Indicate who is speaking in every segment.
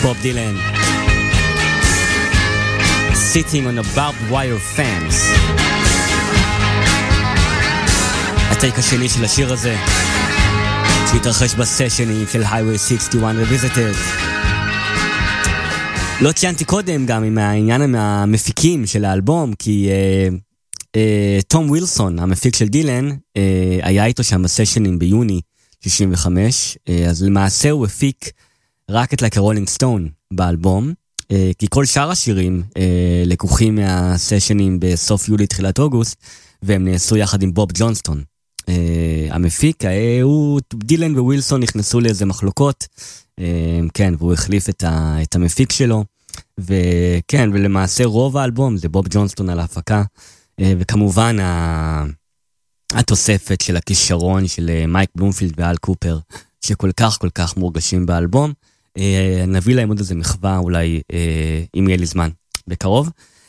Speaker 1: Bob Dylan. Sitting on a barbed wire fence. הטייק השני של השיר הזה, שהתרחש בסשנים של Highway 61 Revisited. לא ציינתי קודם גם עם העניין המפיקים של האלבום, כי תום ווילסון, המפיק של דילן, היה איתו שם בסשנים ביוני 65, אז למעשה הוא הפיק רק את Like a Rolling Stone באלבום, כי כל שאר השירים לקוחים מהסשנים בסוף יולי תחילת אוגוסט, והם נעשו יחד עם בוב ג'ונסטון. המפיק, דילן ווילסון נכנסו לאיזה מחלוקות, כן, והוא החליף את המפיק שלו, וכן, ולמעשה רוב האלבום זה בוב ג'ונסטון על ההפקה, וכמובן התוספת של הכישרון של מייק בלומפילד ואל קופר, שכל כך מורגשים באלבום. נביא להם עוד איזה מחווה, אולי אם יהיה לי זמן בקרוב.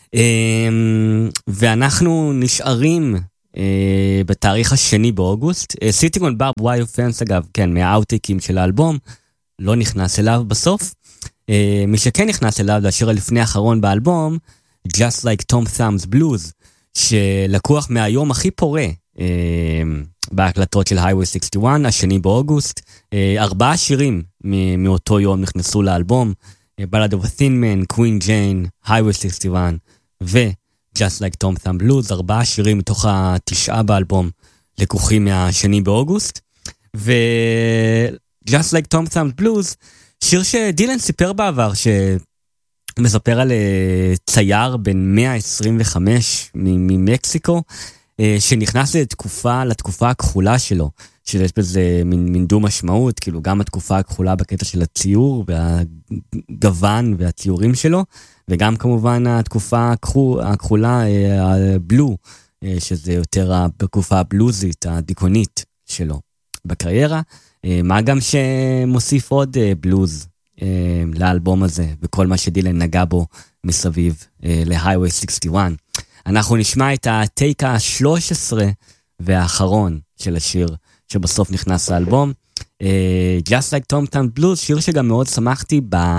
Speaker 1: ואנחנו נשארים בתאריך השני באוגוסט. Sitting on Barbed Wire Fence, אגב, כן, מהאוטטיקים של האלבום, לא נכנס אליו בסוף. מי שכן נכנס אליו, זה השיר הלפני האחרון באלבום, Just Like Tom Thumb's Blues, שלקוח מהיום הכי פורה בהקלטות של Highway 61, השני באוגוסט. 4 שירים מאותו יום נכנסו לאלבום, Ballad of a Thin Man, Queen Jane, Highway 61 ו-Just Like Tom Thumb Blues, 4 שירים מתוך 9 באלבום לקוחים מהשני באוגוסט. ו-Just Like Tom Thumb Blues, שיר שדילן סיפר בעבר, שמספר על צייר בן 125 ממקסיקו, שנכנס לתקופה הכחולה שלו, שיש בזה מין דו משמעות, כאילו גם התקופה הכחולה בקטע של הציור והגוון והציורים שלו, וגם כמובן התקופה הכחולה הבלו, שזה יותר בתקופה הבלוזית, הדיכונית שלו בקריירה, מה גם שמוסיף עוד בלוז לאלבום הזה, וכל מה שדילן נגע בו מסביב ל-Highway 61. אנחנו נשמע את הטייק ה-13 והאחרון של השיר שבסוף נכנס לאלבום, Just Like Tom Thumb Blues, שיר שגם מאוד שמחתי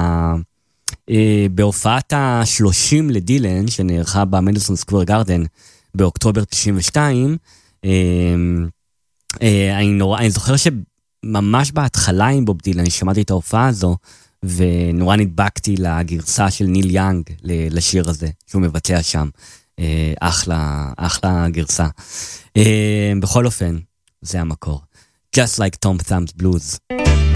Speaker 1: בהופעת ה-30 לדילן, שנערכה במדיסון סקוור גארדן באוקטובר 92. אני זוכר שממש בהתחלה עם בוב דילן, אני שמעתי את ההופעה הזו, ונורא נדבקתי לגרסה של ניל יאנג לשיר הזה, שהוא מבצע שם. אחלה גרסה. בכל אופן, זה המקור. Just Like Tom Thumb's Blues.